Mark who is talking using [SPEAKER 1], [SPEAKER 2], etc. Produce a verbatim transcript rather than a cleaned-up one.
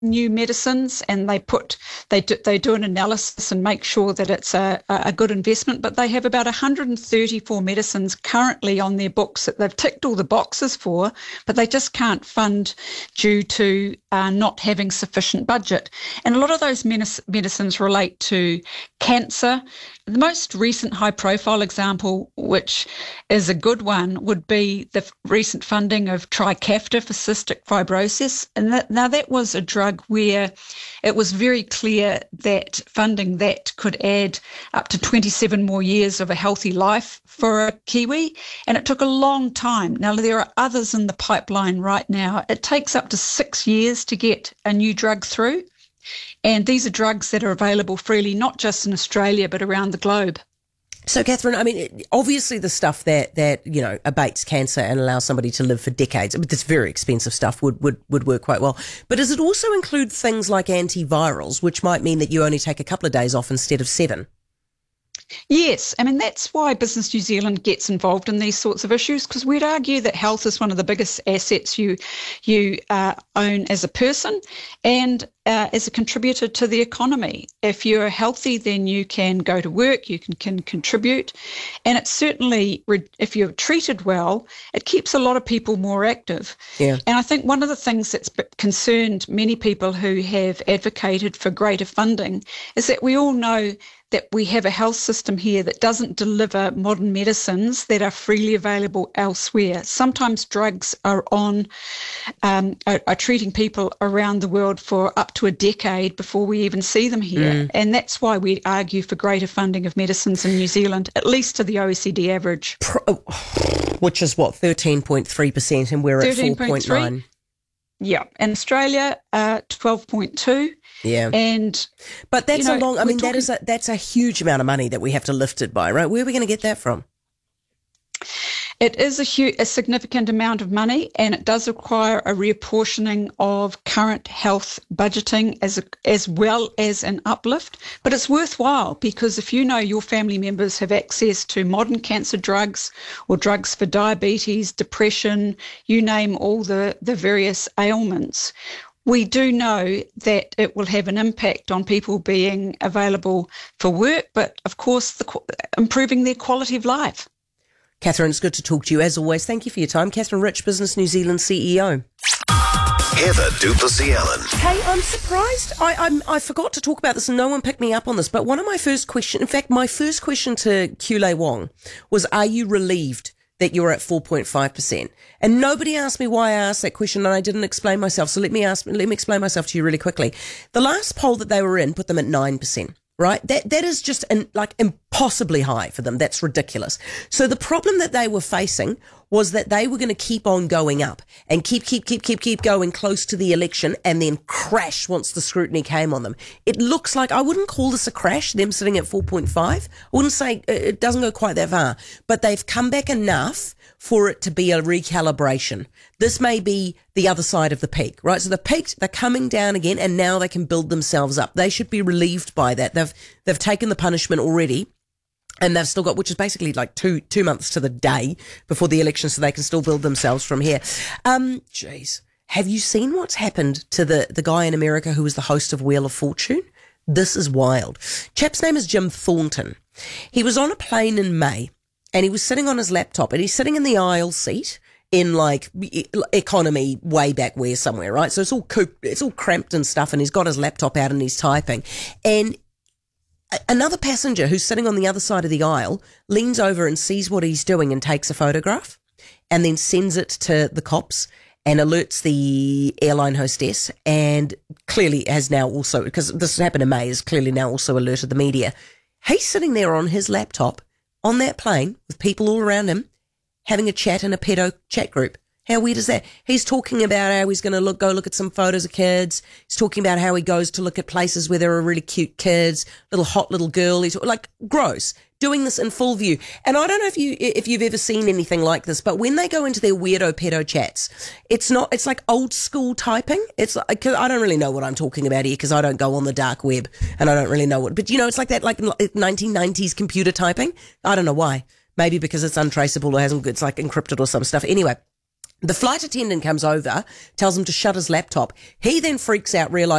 [SPEAKER 1] new medicines, and they put they do, they do an analysis and make sure that it's a, a good investment. But they have about one hundred thirty-four medicines currently on their books that they've ticked all the boxes for, but they just can't fund due to uh, not having sufficient budget. And a lot of those medic- medicines relate to cancer. The most recent high-profile example, which is a good one, would be the recent funding of Trikafta for cystic fibrosis. And that, now that was a drug where it was very clear that funding that could add up to twenty-seven more years of a healthy life for a Kiwi, and it took a long time. Now, there are others in the pipeline right now. It takes up to six years to get a new drug through. And these are drugs that are available freely, not just in Australia, but around the globe.
[SPEAKER 2] So, Catherine, I mean, obviously the stuff that, that, you know, abates cancer and allows somebody to live for decades, I mean, this very expensive stuff would, would, would work quite well. But does it also include things like antivirals, which might mean that you only take a couple of days off instead of seven?
[SPEAKER 1] Yes, I mean, that's why Business New Zealand gets involved in these sorts of issues, because we'd argue that health is one of the biggest assets you you uh, own as a person and uh, as a contributor to the economy. If you're healthy, then you can go to work, you can, can contribute, and it's certainly, if you're treated well, it keeps a lot of people more active.
[SPEAKER 2] Yeah.
[SPEAKER 1] And I think one of the things that's concerned many people who have advocated for greater funding is that we all know that we have a health system here that doesn't deliver modern medicines that are freely available elsewhere. Sometimes drugs are on, um, are, are treating people around the world for up to a decade before we even see them here. Mm. And that's why we argue for greater funding of medicines in New Zealand, at least to the O E C D average.
[SPEAKER 2] Pro- which is what, thirteen point three percent, and we're at four point nine.
[SPEAKER 1] Yeah. In Australia, uh, twelve point two.
[SPEAKER 2] Yeah.
[SPEAKER 1] And
[SPEAKER 2] but that's
[SPEAKER 1] you know,
[SPEAKER 2] a long, I mean,
[SPEAKER 1] talking,
[SPEAKER 2] that is a, that's a huge amount of money that we have to lift it by, right? Where are we going to get that from?
[SPEAKER 1] It is a, huge, a significant amount of money, and it does require a reapportioning of current health budgeting as a, as well as an uplift. But it's worthwhile, because if you know your family members have access to modern cancer drugs or drugs for diabetes, depression, you name all the, the various ailments, we do know that it will have an impact on people being available for work, but of course, the, improving their quality of life.
[SPEAKER 2] Catherine, it's good to talk to you as always. Thank you for your time. Catherine Rich, Business New Zealand C E O.
[SPEAKER 3] Heather du Plessis-Allen.
[SPEAKER 2] Hey, I'm surprised. I I'm, I forgot to talk about this and no one picked me up on this, but one of my first questions, in fact, my first question to Kulei Wong was, are you relieved that you're at four point five percent? And nobody asked me why I asked that question, and I didn't explain myself. So let me ask, let me explain myself to you really quickly. The last poll that they were in put them at nine percent, right? That, that is just an, like impossibly high for them. That's ridiculous. So the problem that they were facing was that they were going to keep on going up and keep, keep, keep, keep, keep going close to the election and then crash once the scrutiny came on them. It looks like, I wouldn't call this a crash, them sitting at four point five. I wouldn't say it doesn't go quite that far, but they've come back enough for it to be a recalibration. This may be the other side of the peak, right? So the peaked, they're coming down again, and now they can build themselves up. They should be relieved by that. They've, they've taken the punishment already. And they've still got, which is basically like two two months to the day before the election, so they can still build themselves from here. Um, jeez. Have you seen what's happened to the, the guy in America who was the host of Wheel of Fortune? This is wild. Chap's name is Jim Thornton. He was on a plane in May, and he was sitting on his laptop, and he's sitting in the aisle seat in like economy way back where somewhere, right? So it's all cooped, it's all cramped and stuff, and he's got his laptop out and he's typing. And another passenger who's sitting on the other side of the aisle leans over and sees what he's doing and takes a photograph and then sends it to the cops and alerts the airline hostess, and clearly has now also, because this happened in May, has clearly now also alerted the media. He's sitting there on his laptop on that plane with people all around him having a chat in a pedo chat group. How weird is that? He's talking about how he's going to look, go look at some photos of kids. He's talking about how he goes to look at places where there are really cute kids, little hot little girl. He's like gross, doing this in full view. And I don't know if you, if you've ever seen anything like this, but when they go into their weirdo pedo chats, it's not, it's like old school typing. It's like, I don't really know what I'm talking about here because I don't go on the dark web and I don't really know what, but you know, it's like that, like nineteen nineties computer typing. I don't know why. Maybe because it's untraceable or hasn't, it's like encrypted or some stuff. Anyway. The flight attendant comes over, tells him to shut his laptop. He then freaks out, realizes